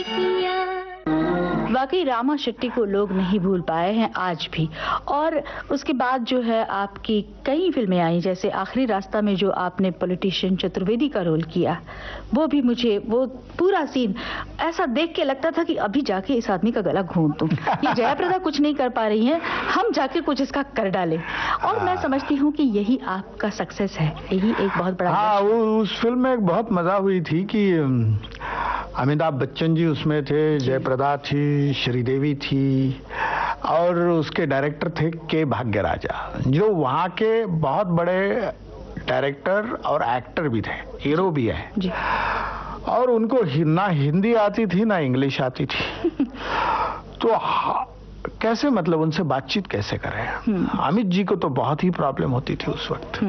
वाकई रामा शेट्टी को लोग नहीं भूल पाए हैं आज भी। और उसके बाद जो है आपकी कई फिल्में आई, जैसे आखिरी रास्ता में जो आपने पॉलिटिशियन चतुर्वेदी का रोल किया, वो भी मुझे वो पूरा सीन ऐसा देख के लगता था कि अभी जाके इस आदमी का गला घोंट दूं। ये जयाप्रदा कुछ नहीं कर पा रही हैं, हम जाके कुछ इसका कर डालें। और मैं समझती हूँ कि यही आपका सक्सेस है, यही एक बहुत बड़ा। हाँ, उस फिल्म में एक बहुत मजा हुई थी कि अमिताभ बच्चन जी उसमें थे, जयप्रदा थी, श्रीदेवी थी और उसके डायरेक्टर थे के भाग्यराजा, जो वहाँ के बहुत बड़े डायरेक्टर और एक्टर भी थे, हीरो भी है जी। और उनको ना हिंदी आती थी ना इंग्लिश आती थी। तो कैसे मतलब उनसे बातचीत कैसे करें। अमित जी को तो बहुत ही प्रॉब्लम होती थी उस वक्त।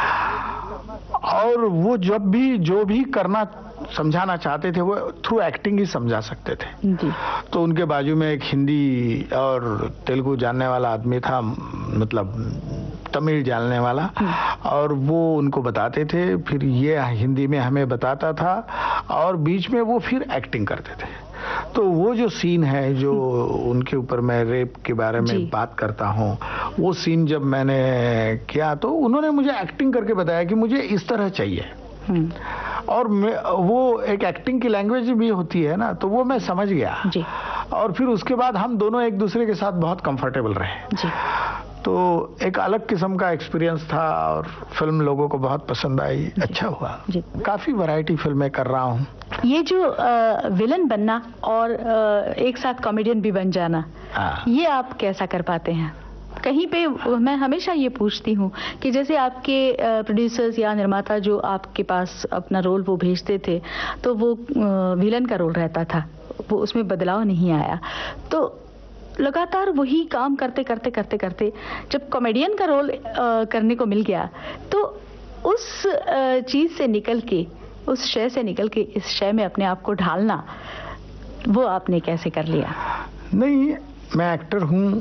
और वो जब भी जो भी करना समझाना चाहते थे वो थ्रू एक्टिंग ही समझा सकते थे जी। तो उनके बाजू में एक हिंदी और तेलुगु जानने वाला आदमी था, मतलब तमिल जानने वाला, और वो उनको बताते थे, फिर ये हिंदी में हमें बताता था और बीच में वो फिर एक्टिंग करते थे। तो वो जो सीन है जो उनके ऊपर मैं रेप के बारे में बात करता हूँ, वो सीन जब मैंने किया तो उन्होंने मुझे एक्टिंग करके बताया कि मुझे इस तरह चाहिए। और वो एक एक्टिंग की लैंग्वेज भी होती है ना, तो वो मैं समझ गया जी। और फिर उसके बाद हम दोनों एक दूसरे के साथ बहुत कंफर्टेबल रहे जी। तो एक अलग किस्म का एक्सपीरियंस था और फिल्म लोगों को बहुत पसंद आई, अच्छा हुआ जी। काफी वैरायटी फिल्में कर रहा हूँ। ये जो विलन बनना और एक साथ कॉमेडियन भी बन जाना, ये आप कैसा कर पाते हैं? कहीं पे मैं हमेशा ये पूछती हूँ कि जैसे आपके प्रोड्यूसर्स या निर्माता जो आपके पास अपना रोल वो भेजते थे, तो वो विलन का रोल रहता था, वो उसमें बदलाव नहीं आया। तो लगातार वही काम करते करते करते करते जब कॉमेडियन का रोल करने को मिल गया, तो उस चीज से निकल के, उस शय से निकल के इस शय में अपने आप को ढालना, वो आपने कैसे कर लिया? नहीं, मैं एक्टर हूँ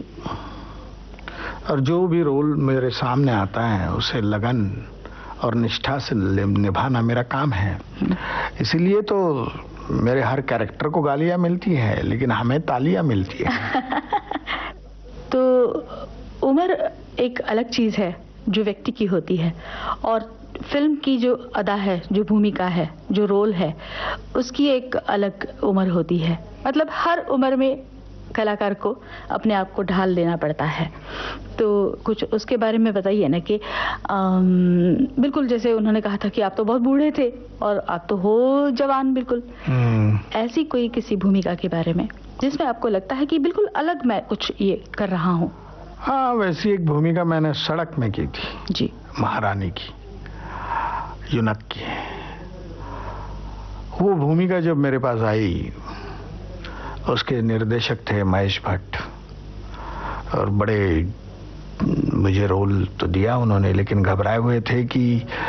और जो भी रोल मेरे सामने आता है उसे लगन और निष्ठा से निभाना मेरा काम है। इसीलिए तो मेरे हर कैरेक्टर को गालियां मिलती है, लेकिन हमें तालियां मिलती है। तो उम्र एक अलग चीज है जो व्यक्ति की होती है, और फिल्म की जो अदा है, जो भूमिका है, जो रोल है, उसकी एक अलग उम्र होती है। मतलब हर उम्र में कलाकार को अपने आप को ढाल लेना पड़ता है। तो कुछ उसके बारे में बताइए ना कि बिल्कुल जैसे उन्होंने कहा था कि आप तो बहुत बूढ़े थे और आप तो हो जवान बिल्कुल। ऐसी कोई किसी भूमिका के बारे में जिसमें आपको लगता है कि बिल्कुल अलग मैं कुछ ये कर रहा हूँ? हाँ, वैसी एक भूमिका मैंने सड़क में की थी जी, महारानी की, यूनक की। वो भूमिका जब मेरे पास आई, उसके निर्देशक थे महेश भट्ट, और बड़े मुझे रोल तो दिया उन्होंने, लेकिन घबराए हुए थे कि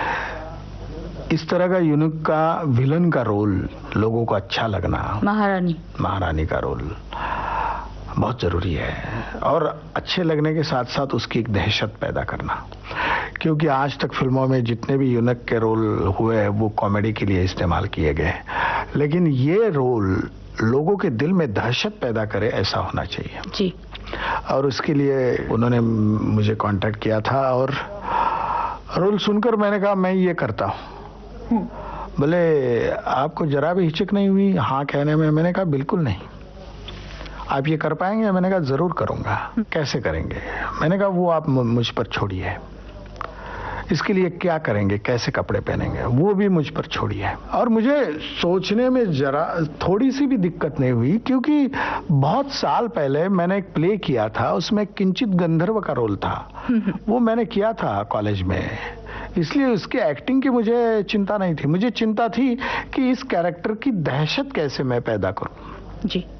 इस तरह का यूनिक का विलन का रोल लोगों को अच्छा लगना। महारानी का रोल बहुत जरूरी है, और अच्छे लगने के साथ साथ उसकी एक दहशत पैदा करना, क्योंकि आज तक फिल्मों में जितने भी यूनिक के रोल हुए हैं वो कॉमेडी के लिए इस्तेमाल किए गए, लेकिन ये रोल लोगों के दिल में दहशत पैदा करे, ऐसा होना चाहिए जी। और उसके लिए उन्होंने मुझे कांटेक्ट किया था और रोल सुनकर मैंने कहा मैं ये करता हूँ। बोले आपको जरा भी हिचक नहीं हुई हाँ कहने में? मैंने कहा बिल्कुल नहीं। आप ये कर पाएंगे? मैंने कहा जरूर करूंगा। कैसे करेंगे? मैंने कहा वो आप मुझ पर छोड़िए, इसके लिए क्या करेंगे, कैसे कपड़े पहनेंगे, वो भी मुझ पर छोड़िए। और मुझे सोचने में जरा थोड़ी सी भी दिक्कत नहीं हुई, क्योंकि बहुत साल पहले मैंने एक प्ले किया था, उसमें किंचित गंधर्व का रोल था, वो मैंने किया था कॉलेज में, इसलिए उसकी एक्टिंग की मुझे चिंता नहीं थी। मुझे चिंता थी कि इस कैरेक्टर की दहशत कैसे मैं पैदा करूं जी।